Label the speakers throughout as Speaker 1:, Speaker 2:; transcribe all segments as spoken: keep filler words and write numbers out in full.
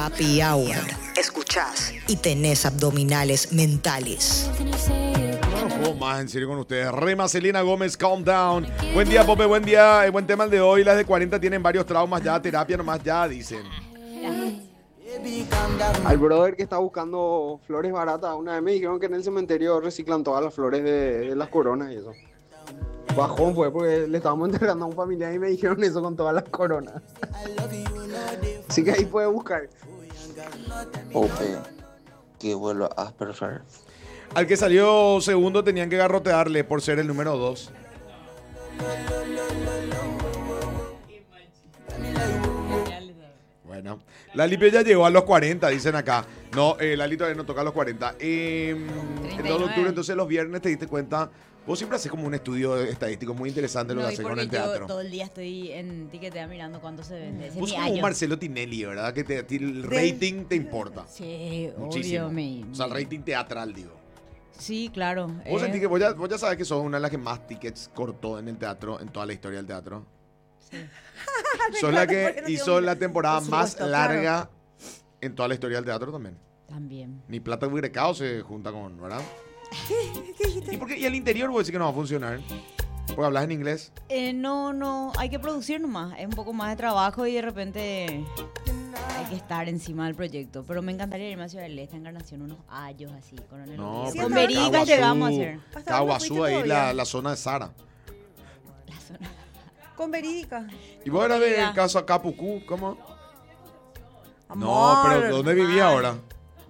Speaker 1: Happy Hour. Escuchás y tenés abdominales mentales.
Speaker 2: No puedo más en serio con ustedes. Rema Celina Gómez, Calm Down. Buen día, Pope, buen día. Eh, buen tema el de hoy. Las de cuarenta tienen varios traumas ya, terapia nomás ya, dicen.
Speaker 3: Al brother que está buscando flores baratas, una vez me dijeron que en el cementerio reciclan todas las flores de, de las coronas y eso. Bajón fue porque le estábamos enterrando a un familiar y me dijeron eso con todas las coronas. Así que ahí puede buscar.
Speaker 4: Pope, que vuelva a Asperger.
Speaker 2: Al que salió segundo tenían que garrotearle por ser el número dos. Bueno, Lali ya llegó a los cuarenta, dicen acá. No, eh, Lali todavía no toca a los cuarenta. Eh, el dos de octubre, entonces los viernes te diste cuenta. Vos siempre haces como un estudio estadístico muy interesante lo
Speaker 5: No,
Speaker 2: que
Speaker 5: y
Speaker 2: haces con
Speaker 5: porque
Speaker 2: el
Speaker 5: yo
Speaker 2: teatro.
Speaker 5: todo el día estoy en Tiquetea mirando cuánto se vende. Ese es
Speaker 2: Vos
Speaker 5: mi
Speaker 2: como un
Speaker 5: año.
Speaker 2: Marcelo Tinelli, ¿verdad? Que te, a ti el rating te importa.
Speaker 5: Sí,
Speaker 2: Muchísimo.
Speaker 5: obvio. Me,
Speaker 2: O sea, el rating teatral, digo.
Speaker 5: Sí, claro.
Speaker 2: Vos
Speaker 5: eh,
Speaker 2: sentís que vos ya, vos ya sabes que sos una de las que más tickets cortó en el teatro, en toda la historia del teatro.
Speaker 5: Sí.
Speaker 2: Sos la
Speaker 6: Porque
Speaker 2: que
Speaker 6: no
Speaker 2: hizo
Speaker 6: tengo-
Speaker 2: la temporada
Speaker 6: por
Speaker 2: más
Speaker 6: supuesto,
Speaker 2: larga
Speaker 6: claro.
Speaker 2: en toda la historia del teatro también.
Speaker 5: También.
Speaker 2: Ni Plata Huirecao se junta con, ¿verdad? ¿Y, por qué? ¿Y al interior vos decís que no va a funcionar? Porque hablas en inglés.
Speaker 5: Eh, no, no, hay que producir nomás. Es un poco más de trabajo y de repente hay que estar encima del proyecto. Pero me encantaría irme a Ciudad del Este, Encarnación, unos ayos así. Coronel
Speaker 2: No,
Speaker 5: Oviedo.
Speaker 6: Sí,
Speaker 5: Con
Speaker 6: hasta ahora
Speaker 5: Verídica
Speaker 2: Caguazú-
Speaker 5: llegamos a hacer.
Speaker 6: ¿Hasta dónde
Speaker 2: Caguazú,
Speaker 6: fuiste
Speaker 2: ahí la,
Speaker 6: todavía?
Speaker 2: la zona de Sara.
Speaker 5: La zona.
Speaker 6: Con verídica.
Speaker 2: ¿Y vos eras del
Speaker 5: Verídica.
Speaker 2: caso Capucú? ¿Cómo?
Speaker 6: Amor.
Speaker 2: No, pero ¿dónde vivía ahora?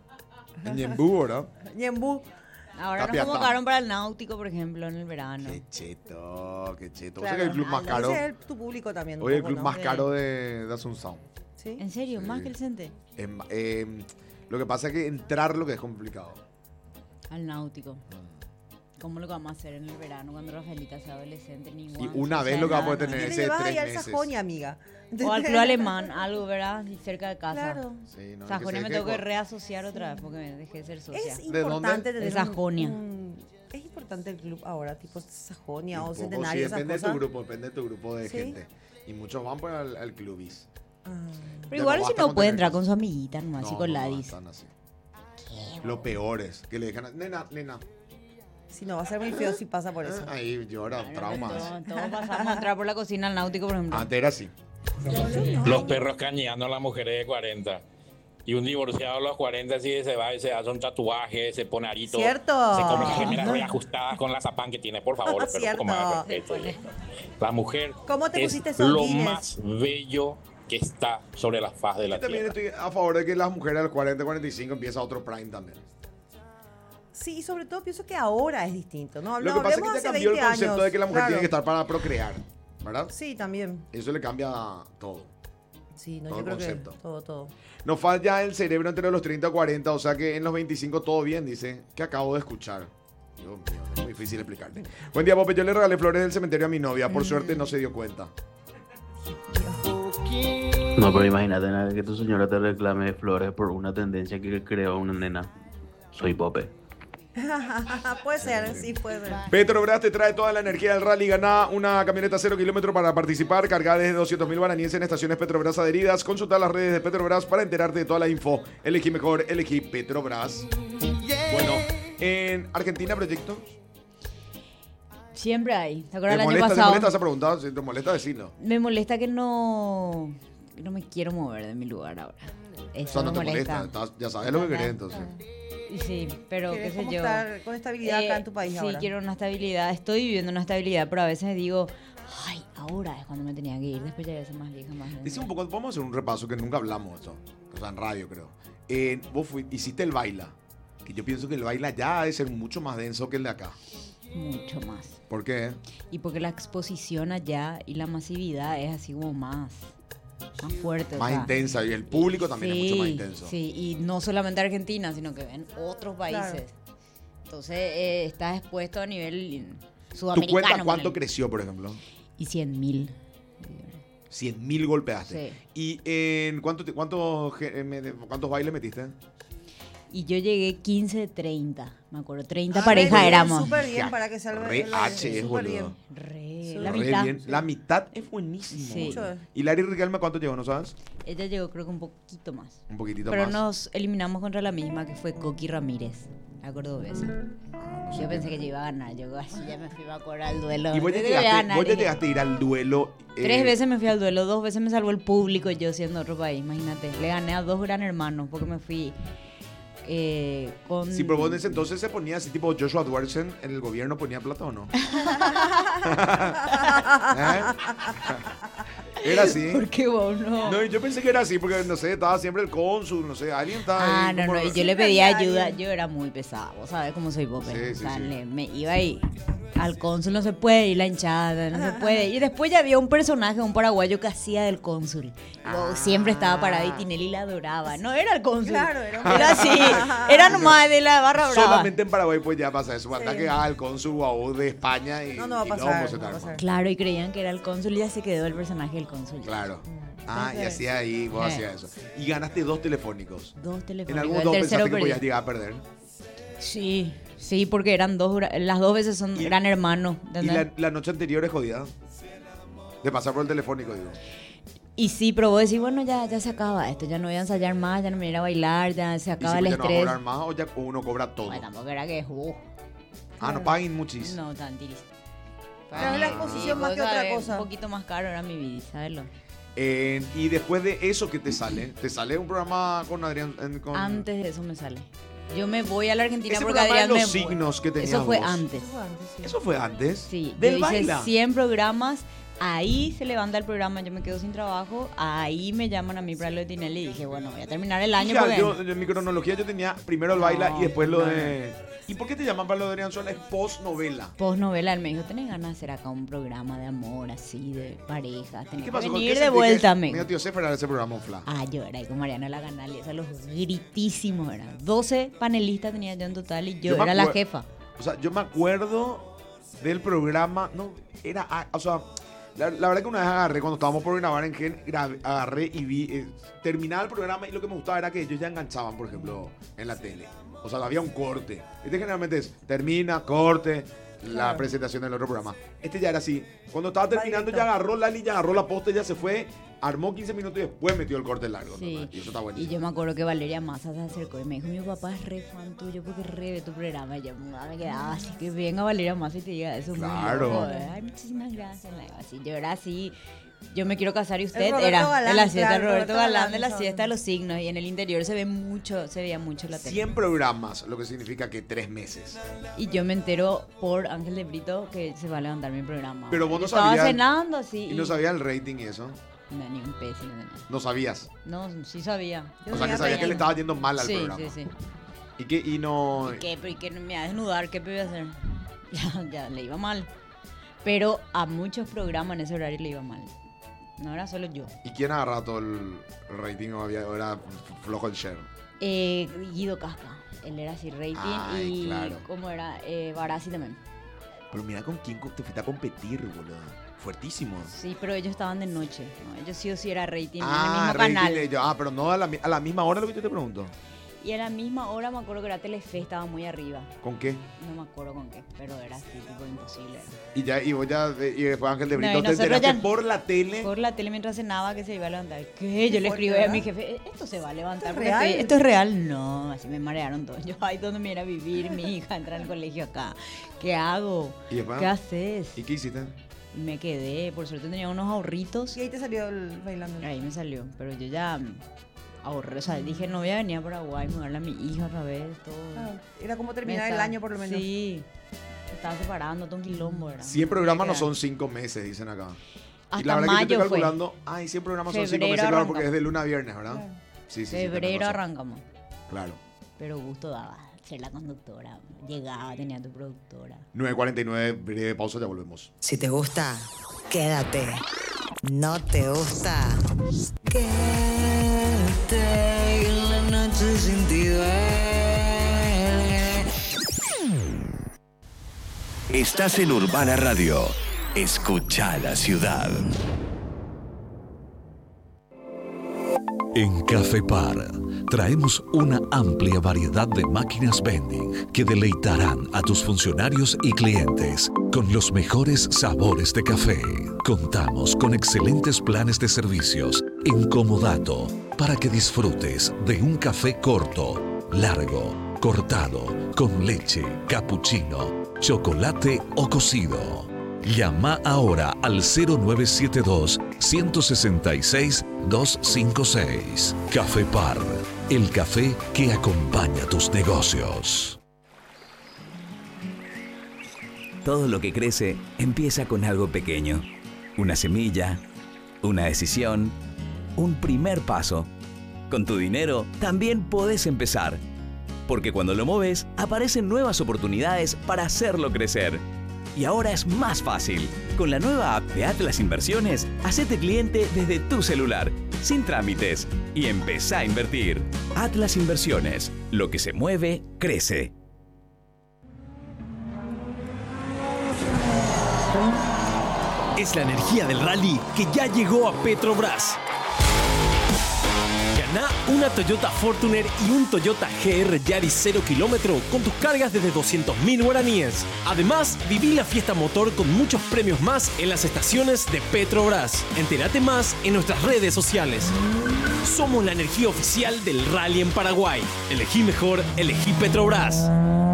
Speaker 2: En Ñembú, ¿verdad?
Speaker 6: Ñembú.
Speaker 5: Ahora nos
Speaker 2: Tapiatá.
Speaker 5: convocaron para el náutico, por ejemplo, en el verano.
Speaker 2: Qué cheto, qué cheto.
Speaker 6: Claro.
Speaker 2: O sea que el club más
Speaker 6: Ese
Speaker 2: caro.
Speaker 6: es el- tu público también. un
Speaker 2: Hoy el
Speaker 6: poco,
Speaker 2: club
Speaker 6: ¿no?
Speaker 2: más
Speaker 5: Sí.
Speaker 2: caro de, de Asunción.
Speaker 6: ¿Sí?
Speaker 5: ¿En serio?
Speaker 2: Sí.
Speaker 5: ¿Más que el Cente?
Speaker 2: Eh, eh, lo que pasa es que entrar lo que es complicado.
Speaker 5: Al náutico. ¿Cómo lo vamos a hacer en el verano cuando Rafaelita sea adolescente? Ni
Speaker 2: Y
Speaker 5: guau,
Speaker 2: una
Speaker 5: o
Speaker 2: vez
Speaker 5: sea,
Speaker 2: lo que va a
Speaker 5: nada,
Speaker 2: poder
Speaker 5: nada.
Speaker 2: tener
Speaker 6: Y te
Speaker 2: ese
Speaker 6: llevas
Speaker 2: tres
Speaker 6: ahí al
Speaker 2: meses.
Speaker 6: Sajonia, amiga.
Speaker 5: O al club alemán, algo, ¿verdad? Y cerca de casa.
Speaker 6: Claro.
Speaker 2: Sí, no,
Speaker 5: Sajonia
Speaker 2: que
Speaker 5: me
Speaker 2: se
Speaker 5: tengo que
Speaker 2: deje-
Speaker 5: reasociar otra vez porque me dejé de ser socia.
Speaker 6: Es
Speaker 2: ¿De dónde?
Speaker 6: importante tener
Speaker 5: De
Speaker 6: un-
Speaker 5: Sajonia.
Speaker 6: un- Es importante el club ahora, tipo Sajonia
Speaker 2: Un
Speaker 6: o
Speaker 2: poco,
Speaker 6: Centenario,
Speaker 2: sí,
Speaker 6: esas
Speaker 2: depende de tu
Speaker 6: cosas.
Speaker 2: grupo, depende de tu grupo de
Speaker 6: Sí.
Speaker 2: gente. Y muchos van pues al, al clubis.
Speaker 6: Ah.
Speaker 5: Pero
Speaker 2: Ya
Speaker 5: igual
Speaker 2: no
Speaker 5: si
Speaker 2: basta
Speaker 5: no
Speaker 2: con
Speaker 5: puede
Speaker 2: tener
Speaker 5: entrar
Speaker 2: cosas.
Speaker 5: con su amiguita nomás, así
Speaker 2: No,
Speaker 5: con
Speaker 2: no, no,
Speaker 5: Ladis.
Speaker 2: están así. Lo peor es que le dejan a, nena, nena.
Speaker 6: Si no, va a ser muy feo si pasa por eso.
Speaker 2: Ah, ahí llora, traumas.
Speaker 5: Todos, todos pasamos a entrar por la cocina al náutico, por ejemplo.
Speaker 2: Antes era así.
Speaker 7: Los perros cañando a las mujeres de cuarenta. Y un divorciado a los cuarenta así se va y se hace un tatuaje, se pone arito.
Speaker 6: ¿Cierto?
Speaker 7: Se come las gemelas reajustadas con la zapán que tiene, por favor, pero un poco más de
Speaker 6: Cierto.
Speaker 7: respeto. La mujer
Speaker 6: ¿Cómo te
Speaker 7: es
Speaker 6: pusiste esos
Speaker 7: lo
Speaker 6: Guinness?
Speaker 7: más bello que está sobre la faz de la
Speaker 2: Yo también
Speaker 7: tierra.
Speaker 2: estoy a favor de que las mujeres a los cuarenta, cuarenta y cinco empieza otro prime también.
Speaker 6: Sí, y sobre todo pienso que ahora es distinto, ¿no?
Speaker 2: Lo
Speaker 6: No,
Speaker 2: que pasa es que
Speaker 6: hablemos
Speaker 2: ya
Speaker 6: hace
Speaker 2: cambió el
Speaker 6: veinte
Speaker 2: concepto
Speaker 6: años,
Speaker 2: de que la mujer
Speaker 6: claro.
Speaker 2: tiene que estar para procrear, ¿verdad?
Speaker 6: Sí, también.
Speaker 2: Eso le cambia todo.
Speaker 6: Sí, no,
Speaker 2: Todo
Speaker 6: yo
Speaker 2: el
Speaker 6: creo
Speaker 2: concepto.
Speaker 6: que todo, todo.
Speaker 2: Nos falla el cerebro entre los treinta y cuarenta, o sea que en los veinticinco todo bien, dice. Que acabo de escuchar. Dios mío, es muy difícil explicarte. Buen día, Pope. Yo le regalé flores del cementerio a mi novia. Por suerte no se dio cuenta.
Speaker 4: No, pero imagínate nada, que tu señora te reclame flores por una tendencia que creó una nena. Soy Pope.
Speaker 6: Puede ser, sí, puede ser.
Speaker 2: Petrobras te trae toda la energía del rally. Gana una camioneta cero kilómetros para participar. Cargada desde doscientos mil baranienses en estaciones Petrobras adheridas. Consulta las redes de Petrobras para enterarte de toda la info. Elegí mejor, elegí Petrobras. Bueno, en Argentina, proyectos.
Speaker 5: Siempre hay. ¿Te
Speaker 2: ¿Te
Speaker 5: acuerdas el año
Speaker 2: molesta, te
Speaker 5: pasado?
Speaker 2: molesta esa pregunta? Si te molesta, decirlo.
Speaker 5: Me molesta que no, que no me quiero mover de mi lugar ahora.
Speaker 2: O
Speaker 5: Eso
Speaker 2: sea, no
Speaker 5: me
Speaker 2: te molesta.
Speaker 5: molesta.
Speaker 2: Estás- ya sabes lo que querés, entonces.
Speaker 5: Y sí, pero qué
Speaker 6: ¿Querés
Speaker 5: sé
Speaker 6: como
Speaker 5: yo.
Speaker 6: estar con estabilidad acá
Speaker 5: Eh,
Speaker 6: en tu país
Speaker 5: sí,
Speaker 6: ahora?
Speaker 5: quiero una estabilidad. Estoy viviendo una estabilidad, pero a veces digo, ay, ahora es cuando me tenía que ir. Después ya voy a ser más vieja, más grande.
Speaker 2: Dice un poco, vamos a hacer un repaso que nunca hablamos de eso. O sea, en radio, creo. Eh, vos fui- hiciste el baila. Que yo pienso que el baila ya debe ser mucho más denso que el de acá.
Speaker 5: Mucho más.
Speaker 2: ¿Por qué?
Speaker 5: Y porque la exposición allá y la masividad es así como más, más fuerte. o
Speaker 2: Más
Speaker 5: sea,
Speaker 2: intensa. Y el público también es mucho más intenso.
Speaker 5: Sí, y no solamente Argentina, sino que en otros países.
Speaker 6: Claro.
Speaker 5: Entonces eh, estás expuesto a nivel
Speaker 2: ¿Tú
Speaker 5: sudamericano.
Speaker 2: cuentas cuánto
Speaker 5: ponele.
Speaker 2: creció, por ejemplo?
Speaker 5: Y cien mil.
Speaker 2: cien mil golpeaste.
Speaker 5: Sí.
Speaker 2: ¿Y en cuánto, te- cuántos, ge- eh, me- cuántos bailes metiste?
Speaker 5: Y yo llegué quince treinta, me acuerdo, treinta
Speaker 6: Ah,
Speaker 5: parejas
Speaker 6: re-
Speaker 5: éramos.
Speaker 6: Súper bien para que salga.
Speaker 2: Re
Speaker 6: el-
Speaker 2: H es,
Speaker 6: súper
Speaker 2: boludo.
Speaker 6: bien.
Speaker 5: Re,
Speaker 6: Sí.
Speaker 5: la
Speaker 2: Re
Speaker 5: mitad.
Speaker 2: bien. La mitad es buenísimo.
Speaker 5: Sí.
Speaker 2: boludo. ¿Y Larry Riquelme cuánto llegó, no sabes?
Speaker 5: Ella llegó creo que un poquito más.
Speaker 2: Un poquitito
Speaker 5: Pero
Speaker 2: más.
Speaker 5: nos eliminamos contra la misma, que fue Coqui Ramírez, la cordobesa.
Speaker 2: Ah, no sé
Speaker 5: Yo
Speaker 2: qué.
Speaker 5: pensé que yo iba a ganar, yo así ya me fui a acordar al duelo.
Speaker 2: Y vos ya
Speaker 5: Yo iba a
Speaker 2: llegaste,
Speaker 5: ganar,
Speaker 2: vos ya
Speaker 5: dije.
Speaker 2: llegaste a ir al duelo. eh,
Speaker 5: Tres veces me fui al duelo, dos veces me salvó el público yo siendo otro país, imagínate. Le gané a dos gran hermanos porque me fui eh, con...
Speaker 2: Sí, pero vos en ese entonces se ponía así tipo Joshua Dworsen en el gobierno ponía plata o no. ¿Eh? Era así.
Speaker 5: ¿Por qué vos no?
Speaker 2: No, y yo pensé que era así porque no sé, estaba siempre el cónsul, no sé, alguien estaba
Speaker 5: Ah,
Speaker 2: ahí
Speaker 5: no,
Speaker 2: como-
Speaker 5: no, y yo le pedía ayuda, yo era muy pesada, vos sabés cómo soy vos,
Speaker 2: Sí,
Speaker 5: pero,
Speaker 2: sí,
Speaker 5: o sea,
Speaker 2: sí.
Speaker 5: le- me iba ahí al cónsul, no se puede ir la hinchada, no se puede. Y después ya había un personaje, un paraguayo que hacía del cónsul. Y vos
Speaker 2: Ah.
Speaker 5: siempre estaba parado y Tinelli la adoraba. No era el cónsul.
Speaker 6: Claro, era un-
Speaker 5: Era así, era nomás de la barra brava.
Speaker 2: Solamente en Paraguay pues ya pasa eso, anda
Speaker 6: Sí.
Speaker 2: que ah, el cónsul guau de España y
Speaker 6: No, no va a
Speaker 2: y
Speaker 6: pasar,
Speaker 2: vamos
Speaker 6: no va a
Speaker 2: estar,
Speaker 6: pasar.
Speaker 5: Claro, y creían que era el cónsul y ya se quedó el personaje del cónsul.
Speaker 2: Claro. Ah, y
Speaker 5: Entonces,
Speaker 2: hacía ahí, vos
Speaker 5: eh.
Speaker 2: hacías eso. Y ganaste dos telefónicos.
Speaker 5: Dos
Speaker 2: En
Speaker 5: telefónicos,
Speaker 2: algún
Speaker 5: el
Speaker 2: momento
Speaker 5: tercero
Speaker 2: pensaste que podías
Speaker 5: perdí.
Speaker 2: llegar a perder.
Speaker 5: Sí, sí, porque eran dos, gra- las dos veces son
Speaker 2: Y-
Speaker 5: gran hermano.
Speaker 2: Y
Speaker 5: ¿entendés?
Speaker 2: la, la noche anterior es jodida. De pasar por el telefónico, digo.
Speaker 5: Y sí, pero vos decís, bueno, ya, ya se acaba esto, ya no voy a ensayar más, ya no me voy a ir a bailar, ya se
Speaker 2: ¿Y
Speaker 5: acaba
Speaker 2: si
Speaker 5: el
Speaker 2: ya no va a
Speaker 5: estrés.
Speaker 2: cobrar más o ya uno cobra todo?
Speaker 5: Bueno, tampoco era que, uh,
Speaker 2: Ah, no paguen muchísimo.
Speaker 5: no, tan tiris.
Speaker 6: Pero es la exposición más que otra cosa.
Speaker 5: Un poquito más caro era mi vida, ¿sabes?
Speaker 2: Eh, y después de eso, ¿qué te sale? ¿Te sale un programa con Adrián? en- con...
Speaker 5: Antes de eso me sale. Yo me voy a la Argentina
Speaker 2: Ese
Speaker 5: porque
Speaker 2: programa de
Speaker 5: Adrián
Speaker 2: los
Speaker 5: me...
Speaker 2: signos que tenías
Speaker 5: Eso fue
Speaker 2: vos.
Speaker 5: antes.
Speaker 6: Eso fue antes, sí.
Speaker 2: ¿Eso fue antes?
Speaker 5: Sí,
Speaker 2: ¿Del
Speaker 5: yo hice
Speaker 2: baila?
Speaker 5: cien programas, ahí se levanta el programa, yo me quedo sin trabajo, ahí me llaman a mí para lo de Tinelli y dije, bueno, voy a terminar el año
Speaker 2: Hija,
Speaker 5: porque...
Speaker 2: yo, en mi cronología yo tenía primero el baila
Speaker 5: No,
Speaker 2: y después lo
Speaker 5: no,
Speaker 2: de... ¿Y por qué te llaman para lo de Adrián Sola? Es post-novela.
Speaker 5: Post-novela, él me dijo, tenés ganas de hacer acá un programa de amor, así, de pareja,
Speaker 2: ¿Y
Speaker 5: tenés
Speaker 2: qué
Speaker 5: que
Speaker 2: pasó? ¿Con
Speaker 5: venir
Speaker 2: qué
Speaker 5: de
Speaker 2: sentí
Speaker 5: vuelta,
Speaker 2: que
Speaker 5: me
Speaker 2: medio
Speaker 5: dijo.
Speaker 2: tío Sefer era ese programa, un fla?
Speaker 5: Ah, yo era ahí con Mariana La Canal y esos los gritísimos, era. doce panelistas tenía yo en total y yo,
Speaker 2: Yo me
Speaker 5: era la
Speaker 2: acuer-
Speaker 5: jefa.
Speaker 2: O sea, yo me acuerdo del programa, no, era, ah, o sea, la, la verdad que una vez agarré, cuando estábamos por grabar en Gen, grabé- agarré y vi, eh, terminaba el programa y lo que me gustaba era que ellos ya enganchaban, por ejemplo, en la tele. O sea, había un corte. Este generalmente es, termina, corte, la
Speaker 6: Claro.
Speaker 2: presentación del otro programa. Este ya era así. Cuando estaba terminando
Speaker 6: directo.
Speaker 2: ya agarró Lali, ya agarró la posta, ya se fue, armó quince minutos y después metió el corte largo.
Speaker 5: Sí.
Speaker 2: ¿no? Y eso está
Speaker 5: Y
Speaker 2: buenísimo.
Speaker 5: yo me acuerdo que Valeria Massa se acercó y me dijo, mi papá es re fan tuyo porque re ve tu programa. Y yo me quedaba así, que venga Valeria Massa y te diga eso. muy
Speaker 2: Claro.
Speaker 5: loco, ¿eh? Ay, muchísimas gracias. Le digo así, yo era así, yo me quiero casar y usted
Speaker 6: Roberto
Speaker 5: era
Speaker 6: Galán,
Speaker 5: de la siesta,
Speaker 6: claro,
Speaker 5: Roberto
Speaker 6: Roberto
Speaker 5: Galán
Speaker 6: Galán,
Speaker 5: de la
Speaker 6: eso.
Speaker 5: siesta de los signos. Y en el interior se ve mucho, se veía mucho la tele.
Speaker 2: cien programas, lo que significa que tres meses.
Speaker 5: Y yo me entero por Ángel de Brito que se va a levantar mi programa.
Speaker 2: Pero vos
Speaker 5: Yo
Speaker 2: no
Speaker 5: estaba
Speaker 2: sabías-
Speaker 5: cenando así.
Speaker 2: Y no sabía el rating y eso.
Speaker 5: No, ni un pésimo.
Speaker 2: No sabías.
Speaker 5: No, sí sabía. Yo
Speaker 2: O sea, que
Speaker 5: tenía
Speaker 2: sabía que le
Speaker 5: rating.
Speaker 2: estaba yendo mal al
Speaker 5: Sí,
Speaker 2: programa.
Speaker 5: sí, sí.
Speaker 2: Y que y no.
Speaker 5: ¿Y qué? ¿Pero y qué me iba a desnudar? ¿Qué iba a hacer? Ya, ya le iba mal. Pero a muchos programas en ese horario le iba mal. No era solo yo.
Speaker 2: ¿Y quién agarraba todo el rating o había, o era flojo el share?
Speaker 5: Eh, Guido Casca. Él era así rating.
Speaker 2: Ay,
Speaker 5: y
Speaker 2: claro.
Speaker 5: como era eh, Barassi también.
Speaker 2: Pero mira con quién te fuiste a competir, boludo. Fuertísimo.
Speaker 5: Sí, pero ellos estaban de noche. ¿no? Ellos sí o sí era rating
Speaker 2: Ah,
Speaker 5: en el mismo
Speaker 2: rating
Speaker 5: canal.
Speaker 2: de ellos. Ah, pero no a la, mi- a la misma hora lo que yo te pregunto.
Speaker 5: Y a la misma hora me acuerdo que era Telefe, estaba muy arriba.
Speaker 2: ¿Con qué?
Speaker 5: No me acuerdo con qué, pero era así, tipo imposible.
Speaker 2: Y ya, y vos ya, y después Ángel de
Speaker 5: No,
Speaker 2: Brito
Speaker 5: y
Speaker 2: te
Speaker 5: nosotros
Speaker 2: enteraste
Speaker 5: ya-
Speaker 2: por la tele.
Speaker 5: Por la tele mientras cenaba que se iba a levantar. ¿Qué? Yo le
Speaker 6: fuerte,
Speaker 5: escribí a mi
Speaker 6: ¿verdad?
Speaker 5: jefe, "¿E- ¿esto se va a levantar?
Speaker 6: ¿Esto es
Speaker 5: porque
Speaker 6: real?
Speaker 5: estoy- ¿Esto es real? No, así me marearon todos. Yo, ay, ¿dónde me irá a vivir? Mi hija entra al colegio acá. ¿Qué hago?
Speaker 2: ¿Y después?
Speaker 5: ¿Qué haces?
Speaker 2: ¿Y qué hiciste?
Speaker 5: Y me quedé, por suerte tenía unos ahorritos.
Speaker 6: Y ahí te salió el bailando.
Speaker 5: Ahí me salió, pero yo ya mm, ahorré, o sea, dije, no voy a venir a Paraguay, mudarle a mi hija otra vez, todo.
Speaker 6: Ah, era como
Speaker 5: Me
Speaker 6: terminar el
Speaker 5: estaba-
Speaker 6: año por lo menos.
Speaker 5: Sí, me estaba separando, todo un quilombo, ¿verdad?
Speaker 2: cien programas no
Speaker 5: Quedar.
Speaker 2: son cinco meses, dicen acá. y
Speaker 5: Hasta
Speaker 2: la verdad que yo
Speaker 5: mayo
Speaker 2: estoy
Speaker 5: fue.
Speaker 2: calculando. Ay, cien programas son cinco
Speaker 5: Febrero
Speaker 2: meses, claro, porque
Speaker 5: arrancamos.
Speaker 2: es de lunes a viernes, ¿verdad?
Speaker 6: Claro.
Speaker 2: Sí, sí, sí. tenés
Speaker 5: Febrero
Speaker 2: razón.
Speaker 5: arrancamos.
Speaker 2: Claro.
Speaker 5: Pero gusto daba ser la conductora. Llegaba, tenía tu productora.
Speaker 2: nueve cuarenta y nueve, breve pausa, ya volvemos.
Speaker 1: Si te gusta, quédate. No te gusta, quédate. La noche sin ti duele.
Speaker 8: Estás en Urbana Radio. Escucha la ciudad.
Speaker 9: En Café Par traemos una amplia variedad de máquinas vending que deleitarán a tus funcionarios y clientes con los mejores sabores de café. Contamos con excelentes planes de servicios en Comodato para que disfrutes de un café corto, largo, cortado, con leche, cappuccino, chocolate o cocido. Llama ahora al cero nueve siete dos, uno seis seis, dos cinco seis. Café Par, el café que acompaña tus negocios.
Speaker 10: Todo lo que crece empieza con algo pequeño. Una semilla, una decisión, un primer paso. Con tu dinero también podés empezar. Porque cuando lo moves, aparecen nuevas oportunidades para hacerlo crecer. Y ahora es más fácil. Con la nueva app de Atlas Inversiones, hacete cliente desde tu celular, sin trámites, y empezá a invertir. Atlas Inversiones. Lo que se mueve, crece.
Speaker 11: Es la energía del rally que ya llegó a Petrobras. Gana una Toyota Fortuner y un Toyota G R Yaris cero kilómetro con tus cargas desde doscientos mil guaraníes. Además, viví la fiesta motor con muchos premios más en las estaciones de Petrobras. Entérate más en nuestras redes sociales. Somos la energía oficial del rally en Paraguay. Elegí mejor, elegí Petrobras.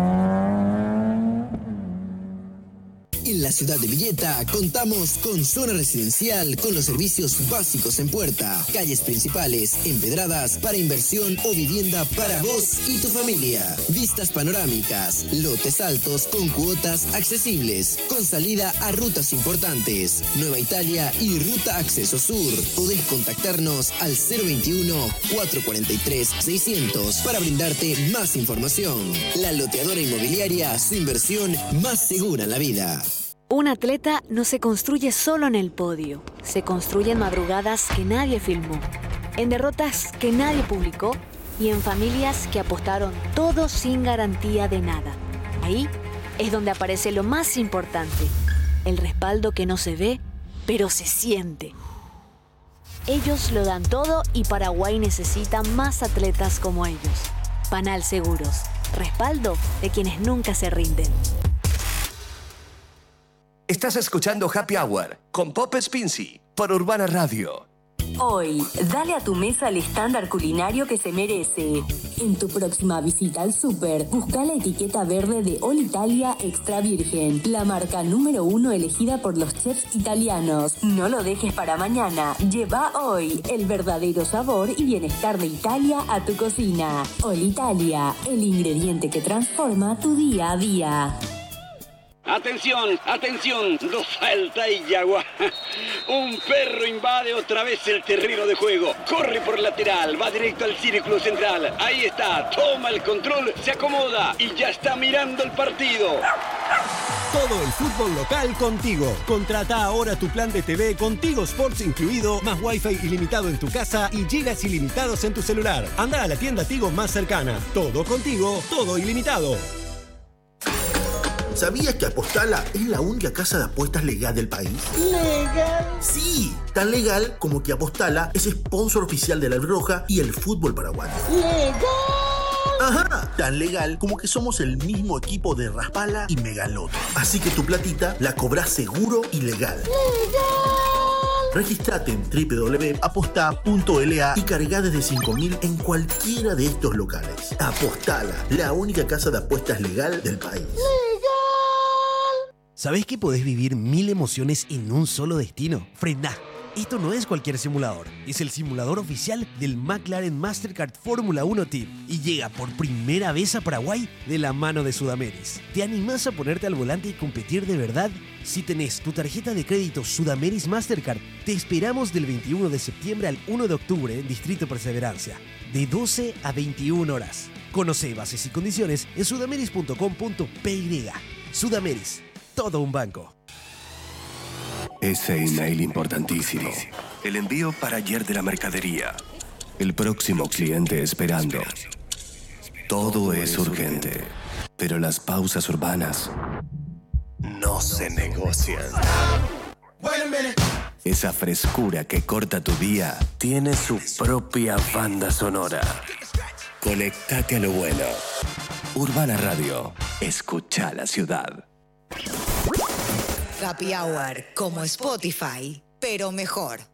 Speaker 12: En la ciudad de Villeta contamos con zona residencial con los servicios básicos en puerta, calles principales, empedradas para inversión o vivienda para vos y tu familia, vistas panorámicas, lotes altos con cuotas accesibles, con salida a rutas importantes, Nueva Italia y Ruta Acceso Sur. Podés contactarnos al cero veintiuno, cuatrocientos cuarenta y tres, seiscientos para brindarte más información. La Loteadora Inmobiliaria, su inversión más segura en la vida.
Speaker 13: Un atleta no se construye solo en el podio, se construye en madrugadas que nadie filmó, en derrotas que nadie publicó y en familias que apostaron todo sin garantía de nada. Ahí es donde aparece lo más importante, el respaldo que no se ve, pero se siente. Ellos lo dan todo y Paraguay necesita más atletas como ellos. Panal Seguros, respaldo de quienes nunca se rinden.
Speaker 8: Estás escuchando Happy Hour con Pop Spincy por Urbana Radio.
Speaker 14: Hoy, dale a tu mesa el estándar culinario que se merece. En tu próxima visita al súper, busca la etiqueta verde de All Italia Extra Virgen, la marca número uno elegida por los chefs italianos. No lo dejes para mañana. Lleva hoy el verdadero sabor y bienestar de Italia a tu cocina. All Italia, el ingrediente que transforma tu día a día.
Speaker 15: Atención, atención, dos salta y yagua. Un perro invade otra vez el terreno de juego. Corre por lateral, va directo al círculo central. Ahí está, toma el control, se acomoda y ya está mirando el partido.
Speaker 11: Todo el fútbol local contigo. Contrata ahora tu plan de T V con Tigo Sports incluido, más Wi-Fi ilimitado en tu casa y gigas ilimitados en tu celular. Anda a la tienda Tigo más cercana. Todo contigo, todo ilimitado.
Speaker 16: ¿Sabías que Apostala es la única casa de apuestas legal del país?
Speaker 17: ¿Legal?
Speaker 16: Sí, tan legal como que Apostala es sponsor oficial de la Albirroja y el fútbol paraguayo.
Speaker 17: ¡Legal!
Speaker 16: Ajá, tan legal como que somos el mismo equipo de Raspala y Megaloto. Así que tu platita la cobrás seguro y legal.
Speaker 17: ¡Legal!
Speaker 16: Registrate en doble u doble u doble u punto aposta punto l a y cargá desde cinco mil en cualquiera de estos locales. Apostala, la única casa de apuestas legal del país.
Speaker 17: ¡Legal!
Speaker 11: ¿Sabés que podés vivir mil emociones en un solo destino? Frená. Esto no es cualquier simulador. Es el simulador oficial del McLaren Mastercard Fórmula uno Team y llega por primera vez a Paraguay de la mano de Sudameris. ¿Te animás a ponerte al volante y competir de verdad? Si tenés tu tarjeta de crédito Sudameris Mastercard, te esperamos del veintiuno de septiembre al uno de octubre en Distrito Perseverancia, de doce a veintiuna horas. Conoce bases y condiciones en sudameris punto com punto p y. Sudameris, todo un banco.
Speaker 8: Ese email importantísimo. El envío para ayer de la mercadería. El próximo cliente esperando. Todo es urgente, pero las pausas urbanas no se negocian. Esa frescura que corta tu día tiene su propia banda sonora. Conectate a lo bueno. Urbana Radio. Escucha la ciudad.
Speaker 1: Happy Hour como Spotify, pero mejor.